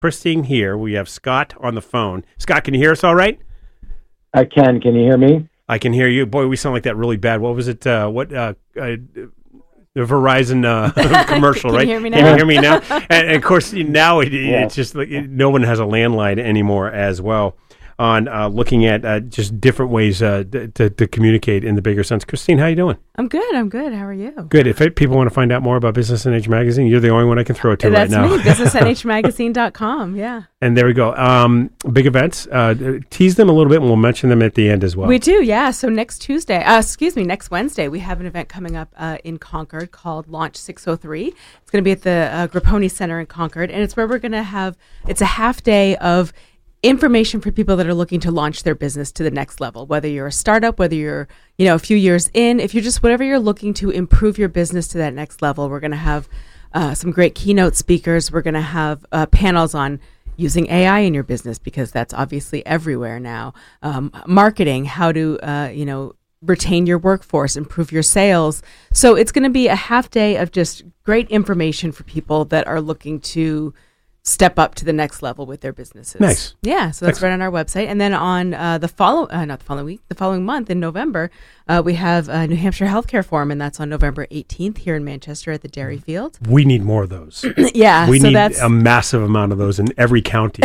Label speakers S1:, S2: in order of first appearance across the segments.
S1: Christine here. We have Scott on the phone. Scott, can you hear us all right?
S2: I can. Can you hear me?
S1: I can hear you. Boy, we sound like that really bad. What was it? The Verizon commercial, right?
S3: Can you hear me now?
S1: Can you hear me now? And of course, now it's just like no one has a landline anymore as well. On looking at just different ways to communicate in the bigger sense. Christine, how you doing?
S3: I'm good. How are you?
S1: Good. If people want to find out more about Business NH Magazine, you're the only one I can throw it to right now.
S3: That's me, businessnhmagazine.com, yeah.
S1: And there we go. Big events. Tease them a little bit, and we'll mention them at the end as well.
S3: We do, yeah. So next Wednesday, we have an event coming up in Concord called Launch 603. It's going to be at the Grapponi Center in Concord, and it's where we're going to have, it's a half day of information for people that are looking to launch their business to the next level, whether you're a startup, whether you're, a few years in, if you're just whatever you're looking to improve your business to that next level. We're going to have some great keynote speakers. We're going to have panels on using AI in your business because that's obviously everywhere now. Marketing, how to, retain your workforce, improve your sales. So it's going to be a half day of just great information for people that are looking to step up to the next level with their businesses.
S1: Nice.
S3: Yeah, so that's right on our website. And then on the following month in November, we have a New Hampshire Healthcare Forum, and that's on November 18th here in Manchester at the Dairy Field.
S1: We need more of those.
S3: Yeah,
S1: we need a massive amount of those in every county.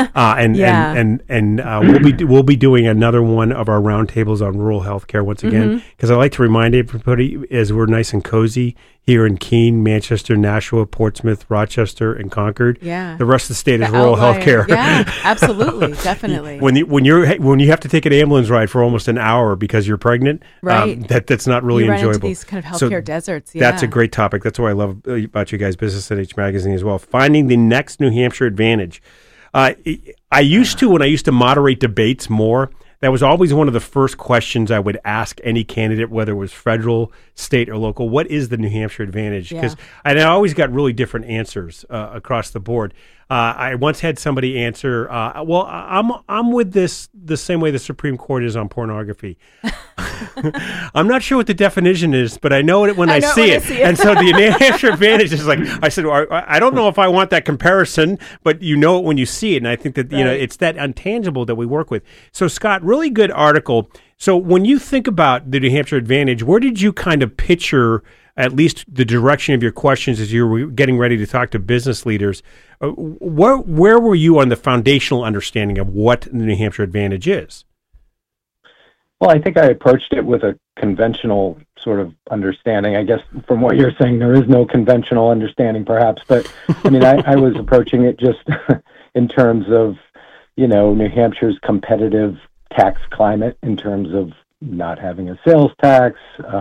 S1: We'll be doing another one of our roundtables on rural healthcare once again, because I like to remind everybody as we're nice and cozy here in Keene, Manchester, Nashua, Portsmouth, Rochester, and Concord.
S3: Yeah.
S1: The rest of the state is rural healthcare.
S3: Yeah, absolutely, definitely.
S1: When you have to take an ambulance ride for almost an hour because you're pregnant,
S3: right?
S1: That's not really
S3: you
S1: enjoyable.
S3: Into these kind of healthcare deserts. Yeah.
S1: That's a great topic. That's what I love about you guys, Business NH Magazine as well. Finding the next New Hampshire advantage. When I used to moderate debates more, that was always one of the first questions I would ask any candidate, whether it was federal, state, or local. What is the New Hampshire advantage? Because I always got really different answers across the board. I once had somebody answer, "Well, I'm with this the same way the Supreme Court is on pornography." I'm not sure what the definition is, but I know it when I see it. And so the New Hampshire advantage is like, I said, I don't know if I want that comparison, but you know it when you see it. And I think that, it's that intangible that we work with. So Scott, really good article. So when you think about the New Hampshire advantage, where did you kind of picture at least the direction of your questions as you were getting ready to talk to business leaders? Where were you on the foundational understanding of what the New Hampshire advantage is?
S2: Well, I think I approached it with a conventional sort of understanding. I guess from what you're saying, there is no conventional understanding, perhaps. But I mean, I was approaching it just in terms of, New Hampshire's competitive tax climate in terms of not having a sales tax,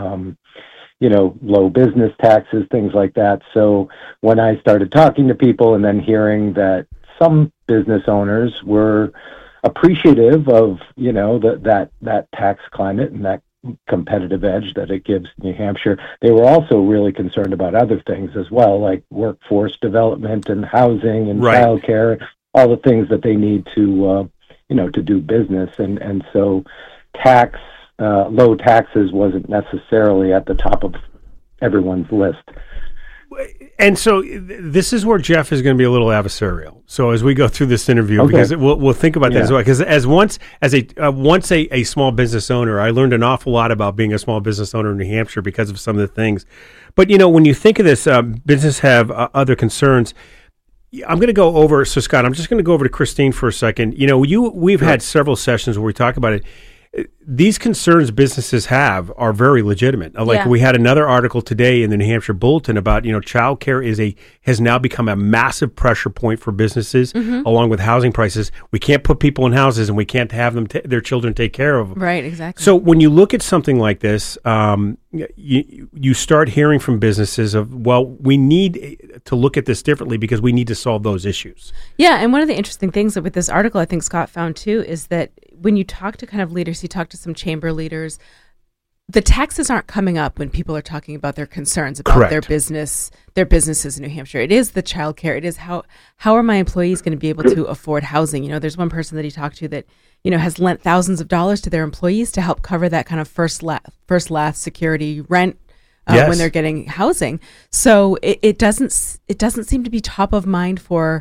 S2: low business taxes, things like that. So when I started talking to people and then hearing that some business owners were appreciative of, that tax climate and that competitive edge that it gives New Hampshire, they were also really concerned about other things as well, like workforce development and housing and childcare, all the things that they need to, to do business. And so low taxes wasn't necessarily at the top of everyone's list.
S1: And so this is where Jeff is going to be a little adversarial. So as we go through this interview, because we'll think about that as well. Because once a small business owner, I learned an awful lot about being a small business owner in New Hampshire because of some of the things. But when you think of this, business have other concerns. I'm going to go over. So Scott, I'm just going to go over to Christine for a second. We've had several sessions where we talk about it. These concerns businesses have are very legitimate. We had another article today in the New Hampshire Bulletin about, childcare has now become a massive pressure point for businesses, along with housing prices. We can't put people in houses and we can't have them their children take care of them.
S3: Right, exactly.
S1: So when you look at something like this, you start hearing from businesses of, we need to look at this differently because we need to solve those issues.
S3: Yeah, and one of the interesting things with this article I think Scott found too is that when you talk to kind of leaders, he talked to some chamber leaders, the taxes aren't coming up when people are talking about their concerns about their businesses in New Hampshire. It is the childcare. It is how are my employees going to be able to afford housing? There's one person that he talked to that, has lent thousands of dollars to their employees to help cover that kind of first last security rent when they're getting housing. So it doesn't seem to be top of mind for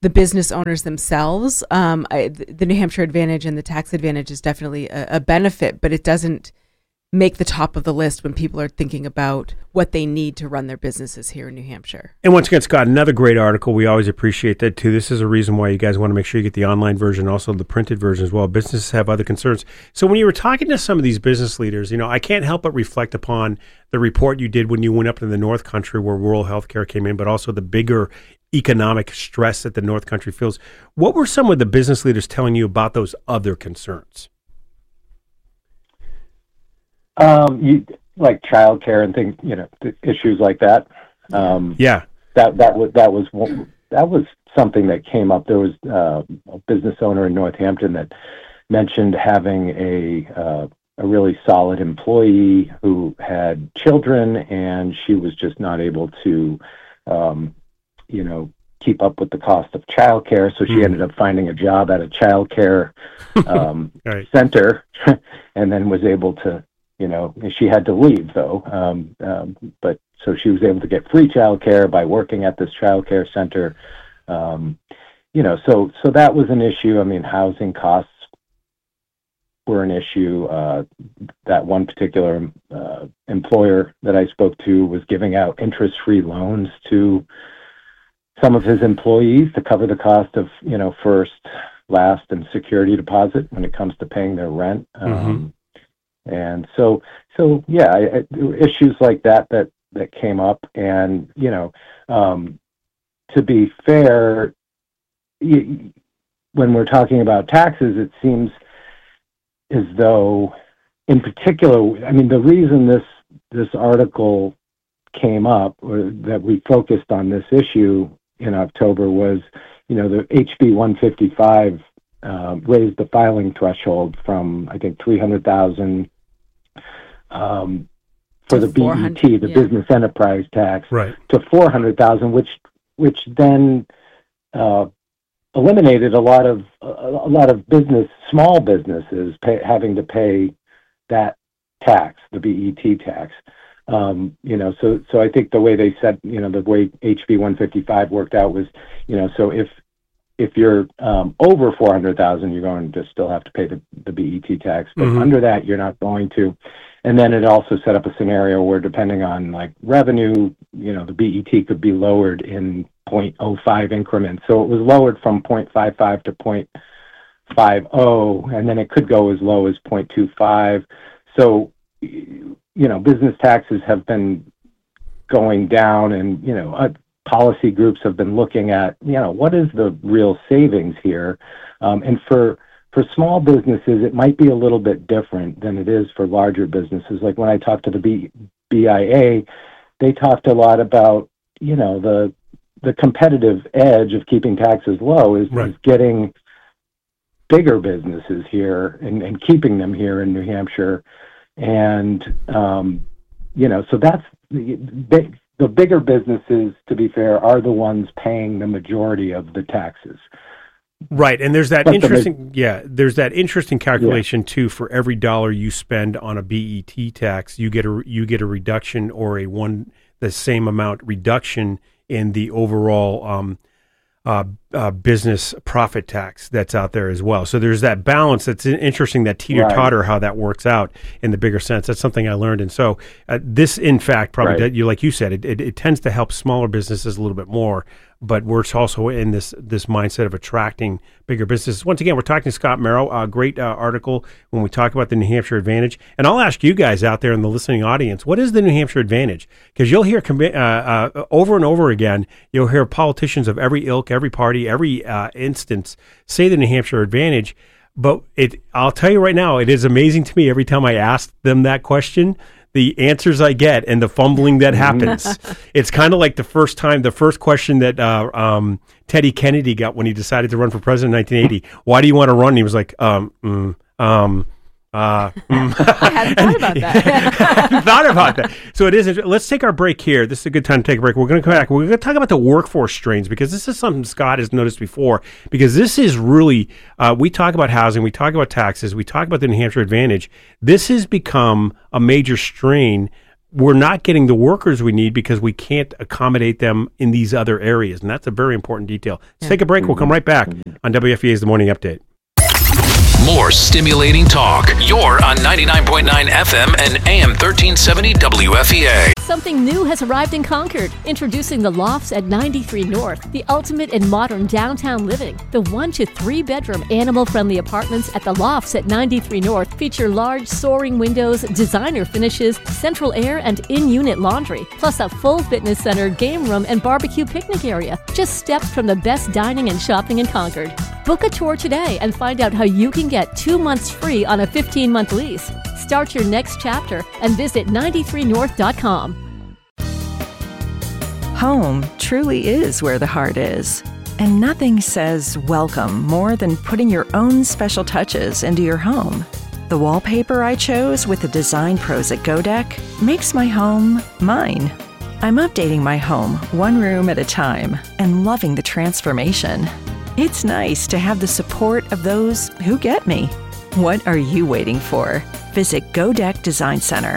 S3: the business owners themselves. The New Hampshire Advantage and the tax advantage is definitely a benefit, but it doesn't make the top of the list when people are thinking about what they need to run their businesses here in New Hampshire.
S1: And once again, Scott, another great article. We always appreciate that too. This is a reason why you guys want to make sure you get the online version, also the printed version as well. Businesses have other concerns. So when you were talking to some of these business leaders, I can't help but reflect upon the report you did when you went up to the North Country where rural healthcare came in, but also the bigger economic stress that the North Country feels. What were some of the business leaders telling you about those other concerns? Like childcare and things, issues like that. That was something that came up. There was a business owner in Northampton that mentioned having a really solid employee who had children, and she was just not able to, keep up with the cost of childcare. So she ended up finding a job at a childcare center, and then was able to. She had to leave though, but so she was able to get free childcare by working at this childcare center. So that was an issue. I mean, housing costs were an issue. That one particular employer that I spoke to was giving out interest-free loans to some of his employees to cover the cost of, first, last, and security deposit when it comes to paying their rent. And so issues like that came up, and to be fair, when we're talking about taxes, it seems as though, in particular, I mean, the reason this article came up, or that we focused on this issue in October, was the HB 155 raised the filing threshold from, I think, $300,000 for the BET, the business enterprise tax, right, to $400,000, which then eliminated a lot of small businesses having to pay that tax, the BET tax. So I think the way they said, the way HB 155 worked out was, so if you're over $400,000, you're going to still have to pay the BET tax, but under that, you're not going to. And then it also set up a scenario where, depending on like revenue, the BET could be lowered in 0.05 increments. So it was lowered from 0.55 to 0.50, and then it could go as low as 0.25. So, business taxes have been going down, and, policy groups have been looking at, what is the real savings here? And for small businesses, it might be a little bit different than it is for larger businesses. Like when I talked to the BIA, they talked a lot about, the competitive edge of keeping taxes low is getting bigger businesses here and keeping them here in New Hampshire. And, so that's the bigger businesses, to be fair, are the ones paying the majority of the taxes. Right, and there's that interesting calculation too. For every dollar you spend on a BET tax, you get a reduction, or the same amount reduction in the overall business profit tax that's out there as well. So there's that balance. That's interesting, that teeter-totter, how that works out in the bigger sense. That's something I learned. And so this, in fact, probably, like you said, it tends to help smaller businesses a little bit more, but we're also in this mindset of attracting bigger businesses. Once again, we're talking to Scott Merrow, a great article when we talk about the New Hampshire Advantage. And I'll ask you guys out there in the listening audience, what is the New Hampshire Advantage? Because you'll hear over and over again, you'll hear politicians of every ilk, every party, every instance say the New Hampshire Advantage. But I'll tell you right now, it is amazing to me every time I ask them that question, the answers I get and the fumbling that happens. It's kind of like the first question that Teddy Kennedy got when he decided to run for president in 1980. Why do you want to run? And he was like, I hadn't thought about that. So it is. Let's take our break here. This is a good time to take a break. We're going to come back. We're going to talk about the workforce strains, because this is something Scott has noticed before. Because this is really, we talk about housing, we talk about taxes, we talk about the New Hampshire Advantage. This has become a major strain we're not getting the workers we need because we can't accommodate them in these other areas. And that's a very important detail. Let's take a break. We'll come right back on WFEA's The Morning Update.
S4: More stimulating talk. You're on 99.9 FM and AM 1370 WFEA.
S5: Something new has arrived in Concord. Introducing the Lofts at 93 North, the ultimate in modern downtown living. The 1 to 3 bedroom animal-friendly apartments at the Lofts at 93 North feature large soaring windows, designer finishes, central air, and in-unit laundry, plus a full fitness center, game room, and barbecue picnic area. Just steps from the best dining and shopping in Concord. Book a tour today and find out how you can get 2 months free on a 15-month lease. Start your next chapter and visit 93north.com.
S6: Home truly is where the heart is. And nothing says welcome more than putting your own special touches into your home. The wallpaper I chose with the design pros at GoDeck makes my home mine. I'm updating my home one room at a time and loving the transformation. It's nice to have the support of those who get me. What are you waiting for? Visit GoDeck Design Center.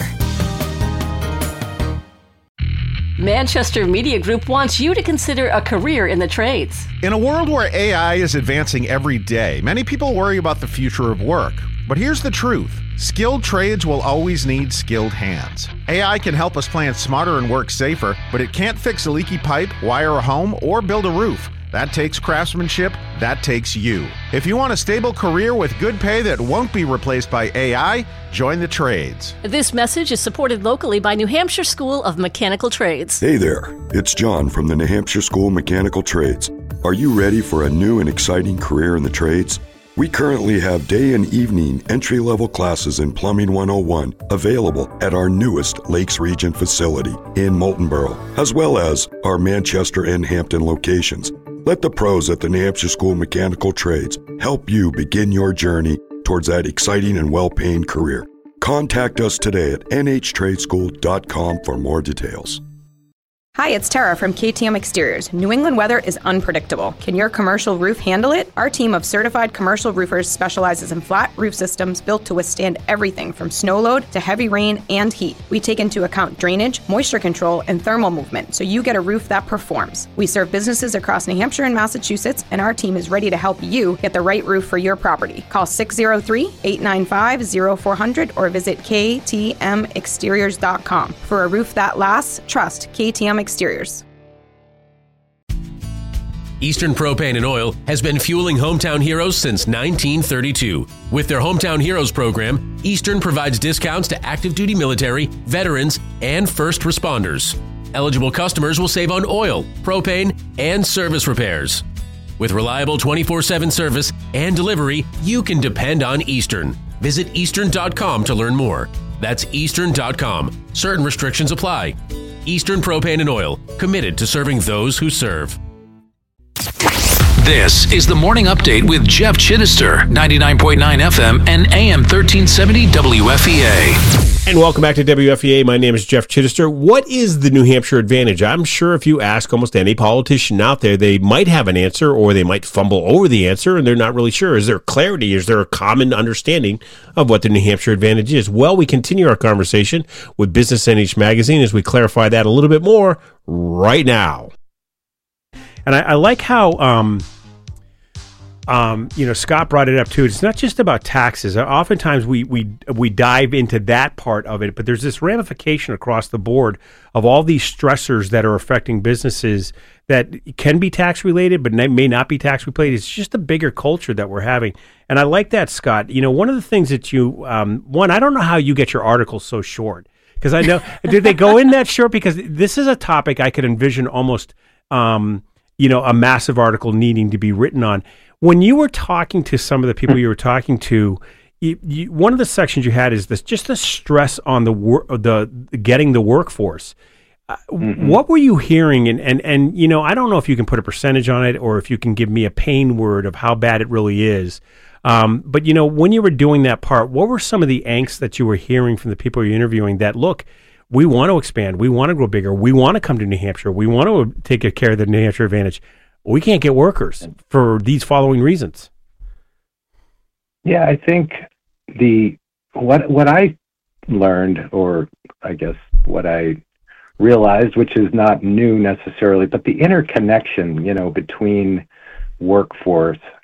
S5: Manchester Media Group wants you to consider a career in the trades.
S7: In a world where AI is advancing every day, many people worry about the future of work. But here's the truth. Skilled trades will always need skilled hands. AI can help us plan smarter and work safer, but it can't fix a leaky pipe, wire a home, or build a roof. That takes craftsmanship. That takes you. If you want a stable career with good pay that won't be replaced by AI, join the trades.
S5: This message is supported locally by New Hampshire School of Mechanical Trades.
S8: Hey there, it's John from the New Hampshire School of Mechanical Trades. Are you ready for a new and exciting career in the trades? We currently have day and evening entry-level classes in Plumbing 101 available at our newest Lakes Region facility in Moultonborough, as well as our Manchester and Hampton locations. Let the pros at the New Hampshire School of Mechanical Trades help you begin your journey towards that exciting and well-paying career. Contact us today at nhtradeschool.com for more details.
S9: Hi, it's Tara from KTM Exteriors. New England weather is unpredictable. Can your commercial roof handle it? Our team of certified commercial roofers specializes in flat roof systems built to withstand everything from snow load to heavy rain and heat. We take into account drainage, moisture control, and thermal movement, so you get a roof that performs. We serve businesses across New Hampshire and Massachusetts, and our team is ready to help you get the right roof for your property. Call 603-895-0400 or visit ktmexteriors.com. For a roof that lasts, trust KTM Exteriors.
S10: Eastern Propane and Oil has been fueling hometown heroes since 1932. With their Hometown Heroes program, Eastern provides discounts to active duty military, veterans, and first responders. Eligible customers will save on oil, propane, and service repairs. With reliable 24/7 service and delivery, you can depend on Eastern. Visit eastern.com to learn more. That's eastern.com. Certain restrictions apply. Eastern Propane and Oil, committed to serving those who serve.
S4: This is the Morning Update with Jeff Chittister, 99.9 FM and AM 1370 WFEA.
S1: And welcome back to WFEA. My name is Jeff Chittister. What is the New Hampshire advantage? I'm sure if you ask almost any politician out there, they might have an answer or they might fumble over the answer and they're not really sure. Is there clarity? Is there a common understanding of what the New Hampshire advantage is? Well, we continue our conversation with Business NH Magazine as we clarify that a little bit more right now. And I like how Scott brought it up too. It's not just about taxes. Oftentimes we dive into that part of it, but there's this ramification across the board of all these stressors that are affecting businesses that can be tax related, but may not be tax related. It's just a bigger culture that we're having. And I like that, Scott. You know, one of the things that you, I don't know how you get your articles so short, because I know, did they go in that short? Because this is a topic I could envision almost, a massive article needing to be written on. When you were talking to some of the people you were talking to, one of the sections you had is just the stress on the getting the workforce. What were you hearing? And I don't know if you can put a percentage on it or if you can give me a pain word of how bad it really is. But when you were doing that part, what were some of the angst that you were hearing from the people you're interviewing that, look, we want to expand, we want to grow bigger, we want to come to New Hampshire, we want to take care of the New Hampshire advantage. We can't get workers for these following reasons.
S2: Yeah, I think what I learned, or I guess what I realized, which is not new necessarily, but the interconnection, between workforce